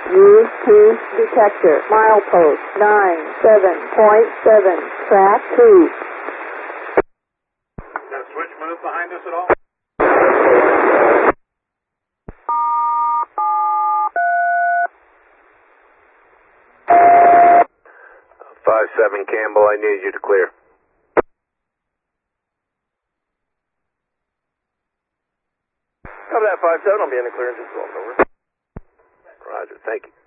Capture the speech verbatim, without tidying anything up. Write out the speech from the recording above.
U two detector, milepost nine seven point seven, track two. That switch move behind us at all? five seven Campbell, I need you to clear. Copy that, five seven. I'll be in the clear in just a moment. Over. Roger, thank you.